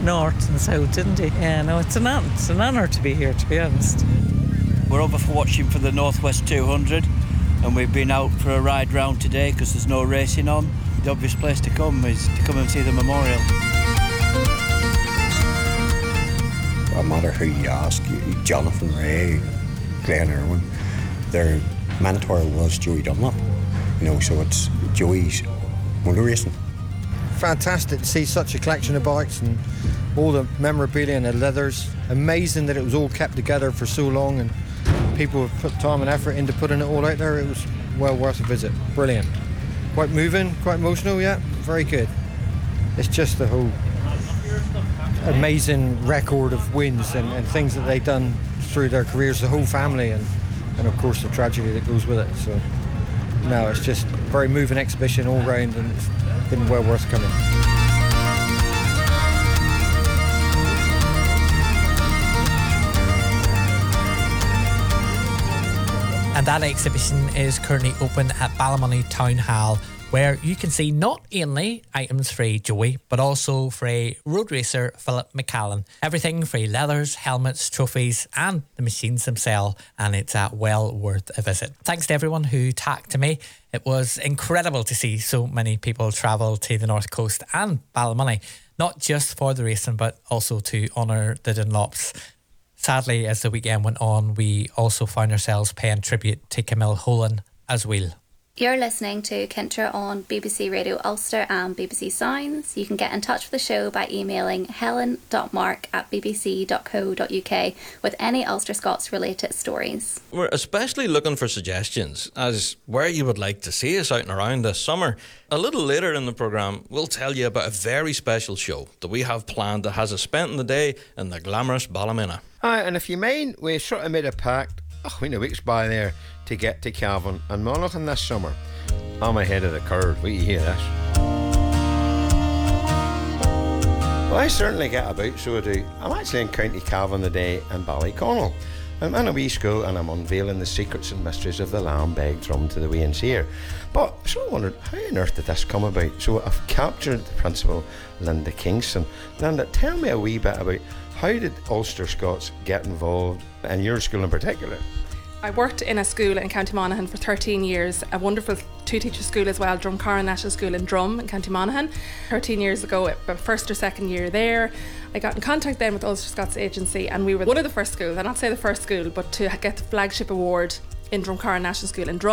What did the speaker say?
north and south, didn't he? Yeah, no, it's an honour to be here, to be honest. We're over for watching for the Northwest 200, and we've been out for a ride round today because there's no racing on. The obvious place to come is to come and see the memorial. No matter who you ask, Jonathan Ray, Glenn Irwin, their mentor was Joey Dunlop. So it's Joey's motor racing. Fantastic to see such a collection of bikes and all the memorabilia and the leathers. Amazing that it was all kept together for so long and people have put time and effort into putting it all out there. It was well worth a visit. Brilliant. Quite moving, quite emotional, yeah. Very good. It's just the whole amazing record of wins and things that they've done through their careers, the whole family, and of course the tragedy that goes with it. So no, it's just a very moving exhibition all round, and it's been well worth coming. And that exhibition is currently open at Ballymoney Town Hall, where you can see not only items for Joey, but also for road racer Philip McCallan. Everything for leathers, helmets, trophies, and the machines themselves, and it's well worth a visit. Thanks to everyone who talked to me. It was incredible to see so many people travel to the North Coast and Ballymoney, not just for the racing, but also to honour the Dunlops. Sadly, as the weekend went on, we also found ourselves paying tribute to Camille Holan as well. You're listening to Kintra on BBC Radio Ulster and BBC Sounds. You can get in touch with the show by emailing helen.mark@bbc.co.uk with any Ulster Scots related stories. We're especially looking for suggestions as where you would like to see us out and around this summer. A little later in the programme, we'll tell you about a very special show that we have planned that has us spending the day in the glamorous Ballymena. And if you mind, we sort of made a pact, weeks by there, to get to Cavan and Monaghan this summer. I'm ahead of the curve. Wait, you hear this? Well, I certainly get about, so I do. I'm actually in County Cavan today in Ballyconnell. I'm in a wee school and I'm unveiling the secrets and mysteries of the lamb-beg drum to the weans here. But I sort of wondered, how on earth did this come about? So I've captured the principal, Linda Kingston. Linda, tell me a wee bit about how did Ulster Scots get involved in your school in particular? I worked in a school in County Monaghan for 13 years, a wonderful two-teacher school as well, Drumcarran National School in Drum in County Monaghan. 13 years ago, my first or second year there, I got in contact then with Ulster Scots Agency, and we were one of the first schools, I'll not say the first school, but to get the flagship award in Drumcarran National School in Drum.